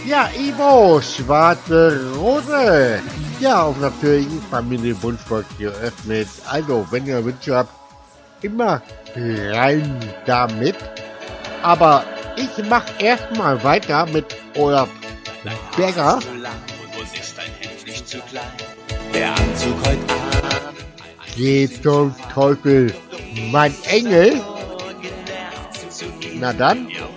Ja, Ivo, schwarze Rose. Ja, auf natürlichen Familienwunschbox geöffnet. Also, wenn ihr Wünsche habt, immer rein damit. Aber ich mach erstmal weiter mit eurem Bäcker. Und ist dein Hemd nicht zu klein? Der Anzug heute Abend. Geht zum Teufel, mein Engel. Na dann,